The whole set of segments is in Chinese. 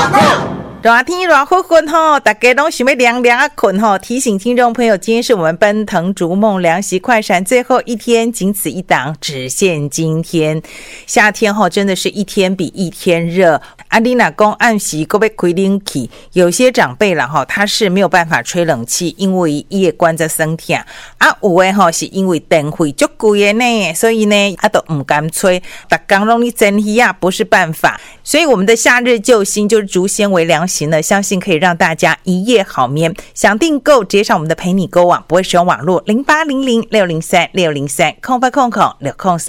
热天热乎乎吼，大家都想要凉凉啊困吼。提醒听众朋友，今天是我们奔腾逐梦凉席快闪最后一天，仅此一档，只限今天。夏天吼，真的是一天比一天热。阿丽娜公暗时都要开冷气，有些长辈啦吼，他是没有办法吹冷气，因为夜关在身体啊。有的吼是因为电费足贵的呢，所以呢，都不敢吹。大家拢咧蒸鱼啊，不是办法。所以我们的夏日救星就是竹纤维凉席呢，相信可以让大家一夜好眠。想订购，直接上我们的陪你购网，不会使用网络0800603603空白空空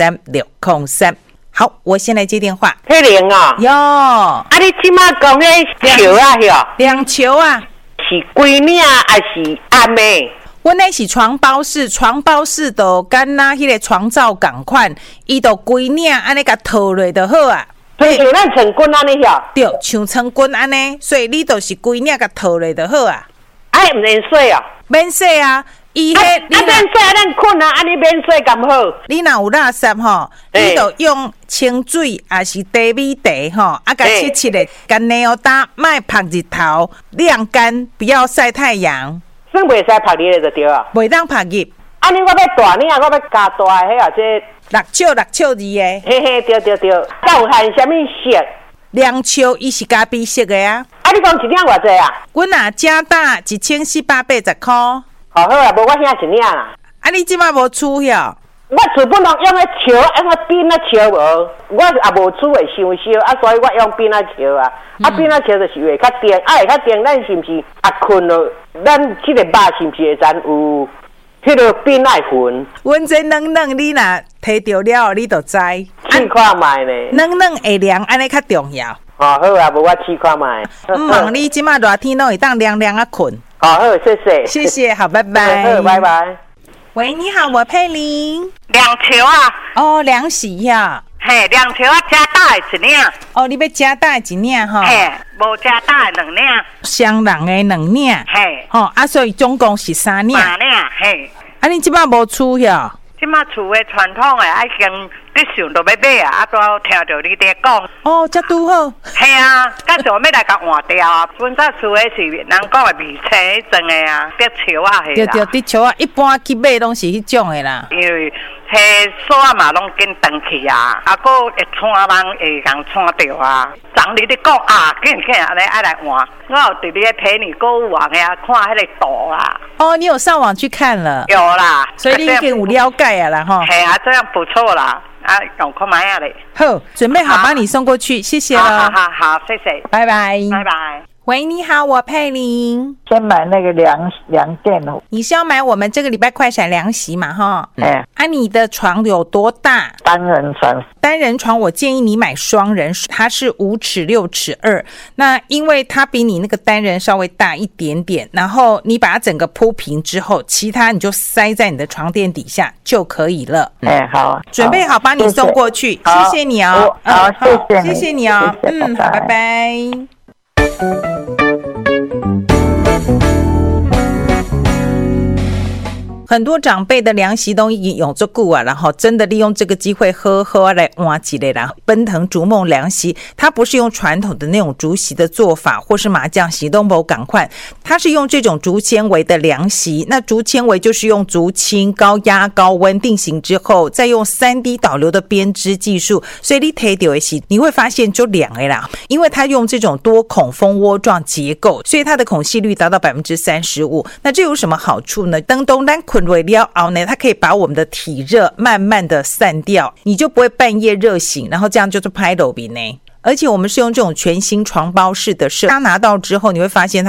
603。好，我先来接电话。 黑玲啊， 哟， 你即马讲迄球啊， 凉球啊， 是规领还是暗的？ 我那是床包式就干那迄个床罩同款，伊就规领安尼甲套落就好啊。 像咱成棍安尼晓？ 对，像成棍安尼，所以你就是规领甲套落就好啊。 唔免洗哦？ 免洗啊。伊迄免洗，咱困啊，安尼免洗咁好。 你若有垃圾吼，你就用清水还是低米茶吼，甲切的，甲泥油打，莫晒日头，晾干，不要晒太阳。 算袂使晒日的就对啊。 袂当晒日。 安尼我要大领，我要加大的迄啊，这六尺字的。 嘿，对。敢有含什么色？ 凉球伊是加比色的啊。 你讲一领偌济啊？ 阮若加大1480块。 好啊，无我遐一领啦。 你即摆无厝晓？ 我厝本来用个树，用个扁仔树无，我也无厝会伤烧，所以我用扁仔树啊。扁仔树就是会较定，会较定，咱是毋是困了？咱这个肉是毋是会真有迄个扁仔魂？ 阮这软，你若摕到了，你就知。 试看卖呢。 软会凉，安尼较重要。 好啊，无我试看卖。 问你即摆热天拢会当凉啊困。 好，谢谢， 好，拜拜。 好，拜拜。 喂，你好，我佩玲。 凉球啊？ 哦，凉席呀。 嘿，凉球啊，加大的一领。 哦，你要加大的一领哈？ 嘿，无加大的两领。 双人的两领。 嘿。 所以总共是3领。 3领，嘿。 你即摆无厝呀？ 即摆厝的传统的，已经你想都要买啊，都听到你在讲。 哦，这拄好。 嘿啊，甲就要来甲换掉啊！本早厝的是人讲的米青装的啊，竹球啊，嘿啦。 对，竹球啊，一般去买拢是迄种的啦。 因为迄锁嘛拢紧断去啊，搁会穿人会共穿掉啊。昨日你讲啊，紧安尼爱来换，我有伫你陪你购物网遐看迄个图啊。 哦，你有上网去看了？ 有啦， 所以你已经有了解啊啦哈。 嘿啊，这样不错啦。赶快买啊嘞！ 好，准备好帮你送过去，谢谢了。 好，谢谢， 拜拜。喂，你好，我佩玲。 先买那个凉垫哦。 你是要买我们这个礼拜快闪凉席嘛？哈。你的床有多大？ 单人床。 单人床，我建议你买双人，它是5尺6尺2。那因为它比你那个单人稍微大一点点，然后你把它整个铺平之后，其他你就塞在你的床垫底下就可以了。 好， 准备好帮你送过去，谢谢你哦。 好， 谢谢你哦。好，拜拜。很多长辈的凉席都已经用足久啊，然后真的利用这个机会好好来换一个啦。奔腾逐梦凉席，它不是用传统的那种竹席的做法，或是麻将席都无同款，它是用这种竹纤维的凉席。那竹纤维就是用竹青高压高温定型之后，再用3D 导流的编织技术，所以你摕到的是你会发现就凉的啦，因为它用这种多孔蜂窝状结构，所以它的孔隙率达到 35%。那这有什么好处呢？当咱困睡了后呢，它可以把我们的体热慢慢的散掉，你就不会半夜热醒，然后这样就是拍抖比呢。而且我们是用这种全新床包式的设计，它拿到之后你会发现它